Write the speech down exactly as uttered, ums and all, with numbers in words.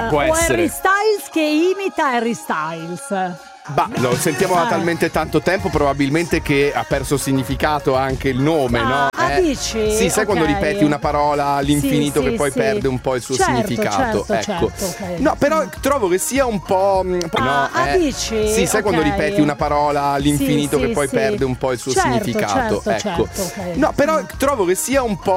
può o essere. Harry Styles che imita Harry Styles? Bah, lo sentiamo da Ah. talmente tanto tempo, probabilmente che ha perso significato anche il nome, Ah, no? ah, Eh, dici? Sì, sai Ok. quando ripeti una parola all'infinito Sì, che sì, poi sì. perde un po' il suo Certo, significato. certo, ecco. certo, ok. No, però trovo che sia un po'. mm, Ah, no, ah, eh. dici? Sì, sai quando Ok. ripeti una parola all'infinito Sì, che sì, poi sì. perde un po' il suo Certo, significato. certo, ecco. certo, ok. No, però trovo che sia un po'.